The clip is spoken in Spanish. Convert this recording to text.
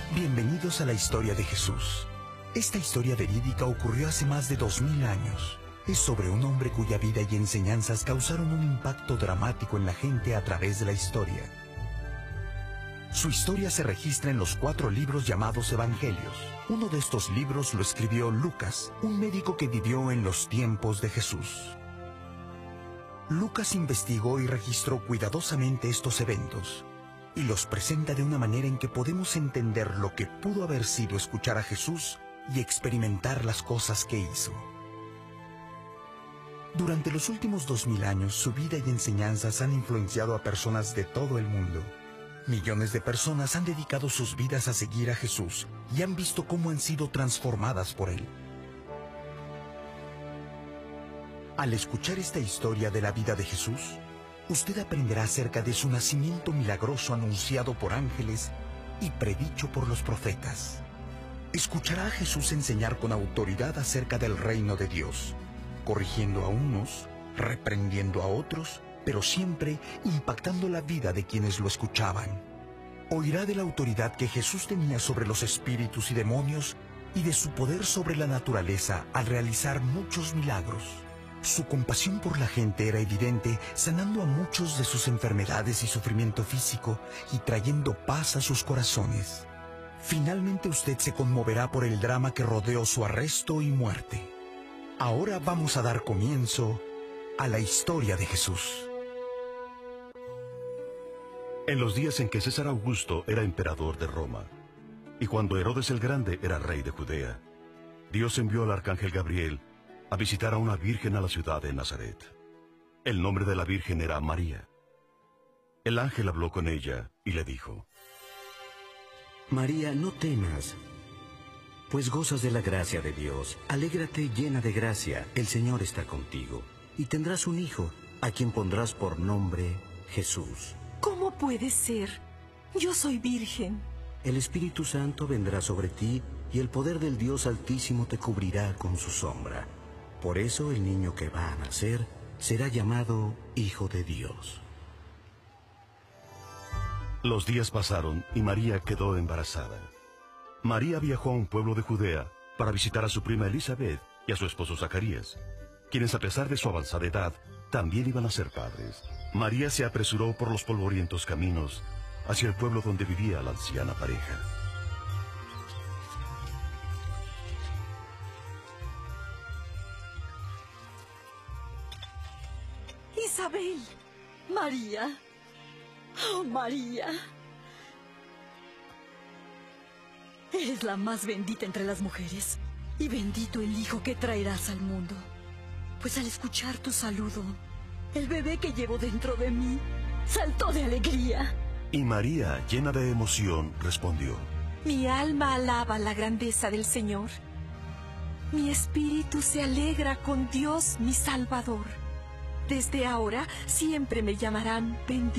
Bienvenidos a la historia de Jesús. Esta historia verídica ocurrió hace más de 2000 años. Es sobre un hombre cuya vida y enseñanzas causaron un impacto dramático en la gente a través de la historia. Su historia se registra en los 4 libros llamados Evangelios. Uno de estos libros lo escribió Lucas, un médico que vivió en los tiempos de Jesús. Lucas investigó y registró cuidadosamente estos eventos, y los presenta de una manera en que podemos entender lo que pudo haber sido escuchar a Jesús y experimentar las cosas que hizo. Durante los últimos 2000 años, su vida y enseñanzas han influenciado a personas de todo el mundo. Millones de personas han dedicado sus vidas a seguir a Jesús y han visto cómo han sido transformadas por Él. Al escuchar esta historia de la vida de Jesús, usted aprenderá acerca de su nacimiento milagroso anunciado por ángeles y predicho por los profetas. Escuchará a Jesús enseñar con autoridad acerca del reino de Dios, corrigiendo a unos, reprendiendo a otros, pero siempre impactando la vida de quienes lo escuchaban. Oirá de la autoridad que Jesús tenía sobre los espíritus y demonios y de su poder sobre la naturaleza al realizar muchos milagros. Su compasión por la gente era evidente, sanando a muchos de sus enfermedades y sufrimiento físico y trayendo paz a sus corazones. Finalmente usted se conmoverá por el drama que rodeó su arresto y muerte. Ahora vamos a dar comienzo a la historia de Jesús. En los días en que César Augusto era emperador de Roma, y cuando Herodes el Grande era rey de Judea, Dios envió al arcángel Gabriel a visitar a una virgen a la ciudad de Nazaret. El nombre de la virgen era María. El ángel habló con ella y le dijo: María, no temas, pues gozas de la gracia de Dios. Alégrate llena de gracia, el Señor está contigo. Y tendrás un hijo, a quien pondrás por nombre Jesús. ¿Cómo puede ser? Yo soy virgen. El Espíritu Santo vendrá sobre ti, y el poder del Dios Altísimo te cubrirá con su sombra. Por eso el niño que va a nacer será llamado Hijo de Dios. Los días pasaron y María quedó embarazada. María viajó a un pueblo de Judea para visitar a su prima Elizabeth y a su esposo Zacarías, quienes a pesar de su avanzada edad también iban a ser padres. María se apresuró por los polvorientos caminos hacia el pueblo donde vivía la anciana pareja. Isabel. María. Oh, María. Eres la más bendita entre las mujeres, y bendito el hijo que traerás al mundo. Pues al escuchar tu saludo, el bebé que llevo dentro de mí saltó de alegría. Y María, llena de emoción, respondió: Mi alma alaba la grandeza del Señor. Mi espíritu se alegra con Dios mi Salvador. Desde ahora siempre me llamarán bendita.